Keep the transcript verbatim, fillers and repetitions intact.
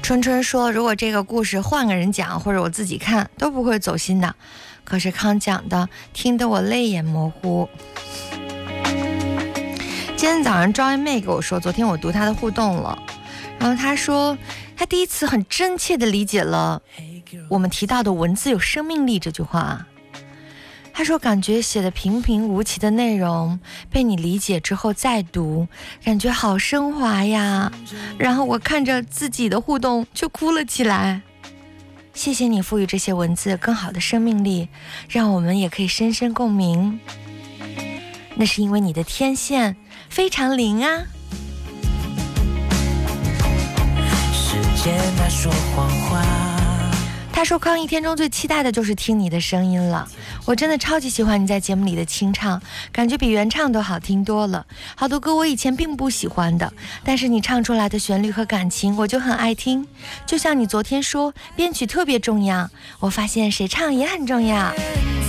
春春说，如果这个故事换个人讲，或者我自己看，都不会走心的。可是康讲的，听得我泪眼模糊。今天早上赵一妹给我说，昨天我读她的互动了，然后她说，她第一次很真切地理解了我们提到的文字有生命力这句话。他说感觉写的平平无奇的内容被你理解之后再读，感觉好升华呀，然后我看着自己的互动就哭了起来。谢谢你赋予这些文字更好的生命力，让我们也可以深深共鸣，那是因为你的天线非常灵啊。 世界那说谎话， 他说康一天中最期待的就是听你的声音了，我真的超级喜欢你在节目里的清唱，感觉比原唱都好听多了。好多歌我以前并不喜欢的，但是你唱出来的旋律和感情我就很爱听。就像你昨天说编曲特别重要，我发现谁唱也很重要。